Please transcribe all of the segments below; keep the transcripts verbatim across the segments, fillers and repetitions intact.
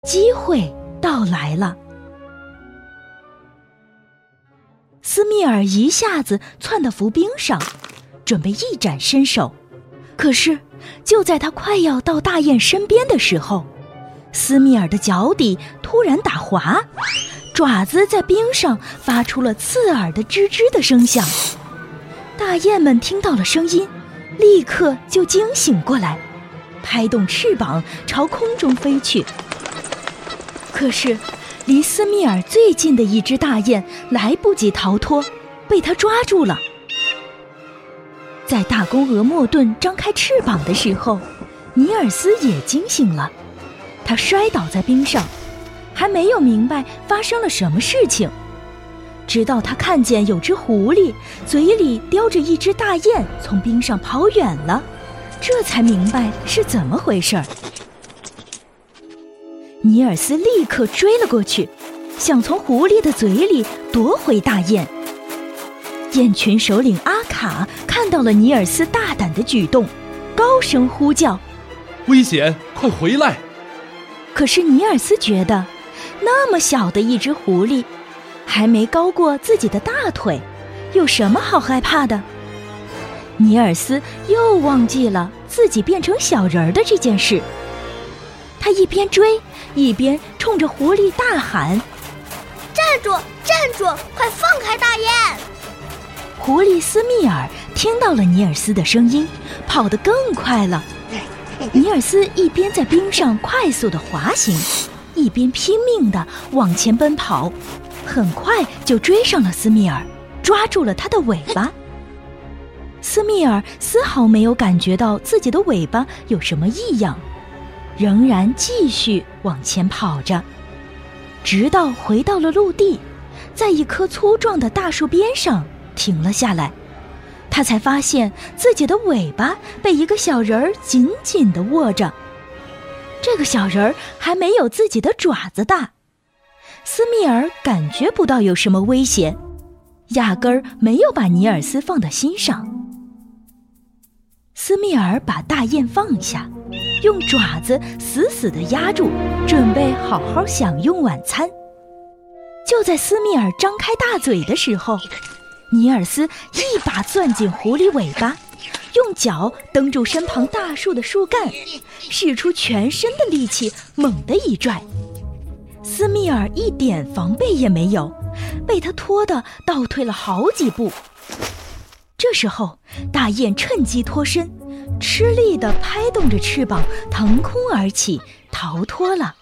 机会到来了。斯密尔一下子窜到浮冰上，准备一展身手。可是就在他快要到大雁身边的时候，斯密尔的脚底突然打滑，爪子在冰上发出了刺耳的吱吱的声响。大雁们听到了声音，立刻就惊醒过来，拍动翅膀朝空中飞去。可是离斯密尔最近的一只大雁来不及逃脱，被他抓住了。在大公鹅莫顿张开翅膀的时候，尼尔斯也惊醒了，他摔倒在冰上，还没有明白发生了什么事情，直到他看见有只狐狸嘴里叼着一只大雁从冰上跑远了，这才明白是怎么回事儿。尼尔斯立刻追了过去，想从狐狸的嘴里夺回大雁。雁群首领阿卡看到了尼尔斯大胆的举动，高声呼叫： 危险，快回来！ 可是尼尔斯觉得，那么小的一只狐狸，还没高过自己的大腿，有什么好害怕的？尼尔斯又忘记了自己变成小人儿的这件事。他一边追，一边冲着狐狸大喊： 站住，站住，快放开大雁！ 狐狸斯密尔听到了尼尔斯的声音，跑得更快了。尼尔斯一边在冰上快速地滑行，一边拼命地往前奔跑，很快就追上了斯密尔，抓住了他的尾巴。斯密尔丝毫没有感觉到自己的尾巴有什么异样，仍然继续往前跑着，直到回到了陆地，在一棵粗壮的大树边上停了下来。他才发现自己的尾巴被一个小人儿紧紧地握着，这个小人儿还没有自己的爪子大。斯密尔感觉不到有什么威胁，压根儿没有把尼尔斯放在心上。斯密尔把大雁放下，用爪子死死地压住，准备好好享用晚餐。就在斯密尔张开大嘴的时候，尼尔斯一把攥紧狐狸尾巴，用脚蹬住身旁大树的树干，使出全身的力气猛地一拽。斯密尔一点防备也没有，被他拖得倒退了好几步。这时候大雁趁机脱身，吃力地拍动着翅膀腾空而起，逃脱了。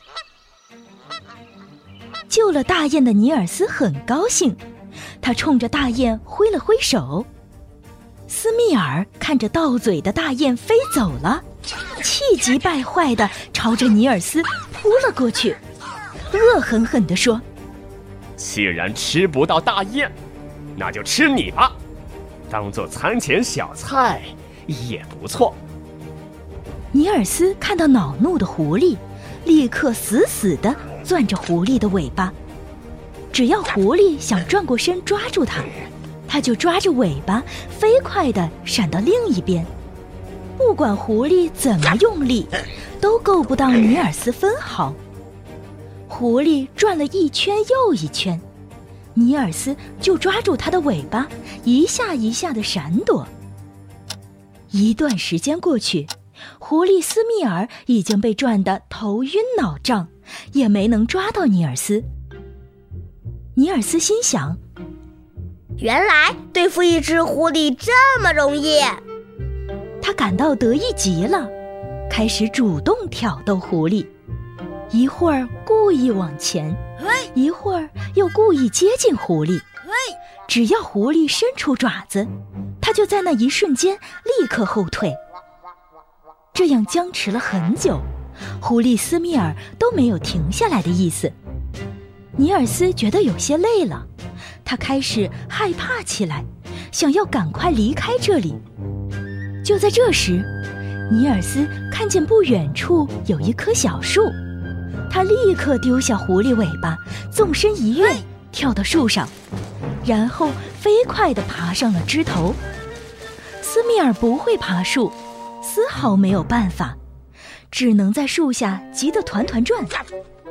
救了大雁的尼尔斯很高兴，他冲着大雁挥了挥手。斯密尔看着到嘴的大雁飞走了，气急败坏地朝着尼尔斯扑了过去，恶狠狠地说： 既然吃不到大雁，那就吃你吧，当做餐前小菜也不错。 尼尔斯看到恼怒的狐狸，立刻死死地攥着狐狸的尾巴，只要狐狸想转过身抓住它，他就抓着尾巴飞快地闪到另一边。不管狐狸怎么用力，都够不到尼尔斯分毫。狐狸转了一圈又一圈，尼尔斯就抓住它的尾巴，一下一下地闪躲。一段时间过去，狐狸斯密尔已经被转得头晕脑胀，也没能抓到尼尔斯。尼尔斯心想， 原来对付一只狐狸这么容易。 他感到得意极了，开始主动挑逗狐狸，一会儿故意往前，一会儿又故意接近狐狸。只要狐狸伸出爪子，他就在那一瞬间立刻后退。这样僵持了很久，狐狸斯密尔都没有停下来的意思。尼尔斯觉得有些累了，他开始害怕起来，想要赶快离开这里。就在这时，尼尔斯看见不远处有一棵小树，他立刻丢下狐狸尾巴，纵身一跃，跳到树上，然后飞快地爬上了枝头。斯密尔不会爬树，丝毫没有办法，只能在树下急得团团转。